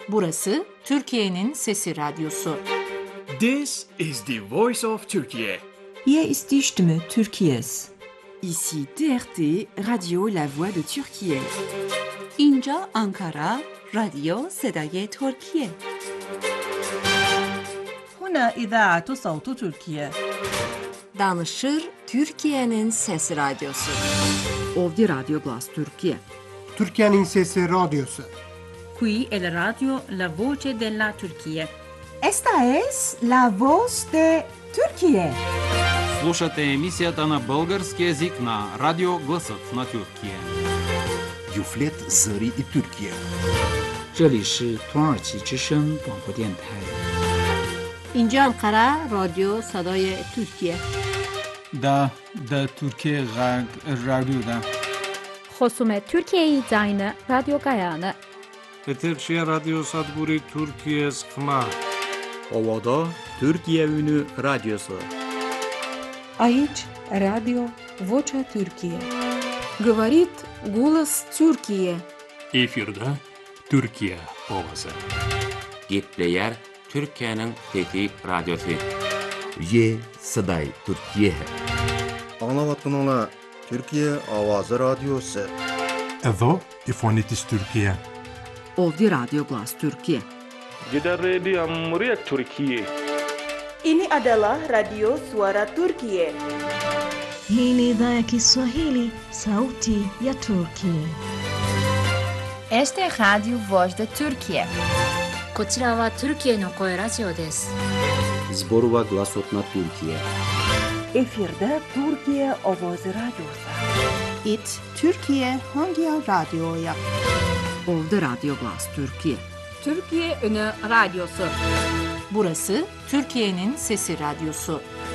Burası Türkiye'nin Sesi Radyosu. This is the voice of Turkey. Hier ist die Stimme Türkiye's. Ici TRT, Radio La Voix de Türkiye. اینجا آنکارا، رادیو صدای ترکیه. هنا إذاعة صوت تركيا. Danışır Türkiye'nin Sesi Radyosu. Ovdje Radio Glas Türkiye. Türkiye'nin Sesi Radyosu. Qui è la radio La Voce della Turchia. Esta es la voz de Türkiye. Слушате емисията на български език на Радио Гласът на Türkiye. Юфлет Зари и Türkiye. 这里是土耳其之声广播电台。 اینجا انقره رادیو صدای ترکیه. دا Türkiye رادیو دا. خصوم ترکیه زاین رادیو گایانه. Peterşehir Radyo Sadburi Türkiye Sıkma. Ovada Türkiye Ünü Radyosu. Aici Radio Vocea Türkiye. Говорит голос Türkiye. Efirde Türkiye ovası. Gepleyer Türkiye'nin Fethi Radyosu. Ye Saday Türkiye. Anlavatkanala Türkiye Avazı Radyosu. Edo İfonitis Türkiye. Ovdje Radio Glas Türkiye. Gidan rediyon muryar Türkiye. Ini adalah Radio Suara Turkiye. Hii ni idhaa ya Kiswahili, sauti ya Turkiye. Este es Radio Voz de Turkiye. こちらはトルキエの声ラジオです。 Zborova Glasot na Türkiye. Efirde Türkiye Ovozi Radyosu. It Türkiye Hangi Radyo'ya? Ovdje Radio Glas Türkiye. Türkiye Ünü Radyosu. Burası Türkiye'nin Sesi Radyosu.